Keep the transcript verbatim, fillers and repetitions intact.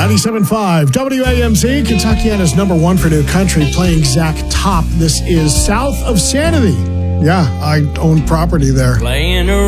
ninety-seven point five W A M C, Kentuckiana's number one for new country, playing Zach Top. This is South of Sanity. Yeah, I own property there. Playing around.